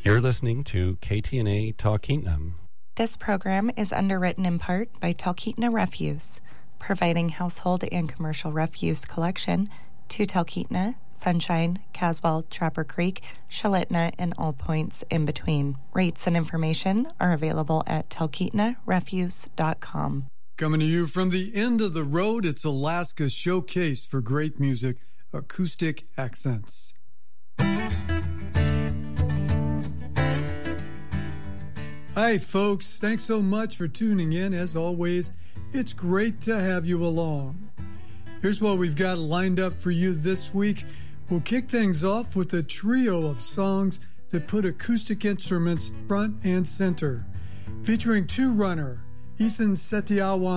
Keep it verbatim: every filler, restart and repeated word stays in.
You're listening to K T N A Talkeetna. This program is underwritten in part by Talkeetna Refuse, providing household and commercial refuse collection to Talkeetna, Sunshine, Caswell, Trapper Creek, Shalitna, and all points in between. Rates and information are available at talkeetna refuse dot com. Coming to you from the end of the road, it's Alaska's showcase for great music, Acoustic Accents. Hi, folks. Thanks so much for tuning in. As always, it's great to have you along. Here's what we've got lined up for you this week. We'll kick things off with a trio of songs that put acoustic instruments front and center, featuring two-runner Ethan Setiawan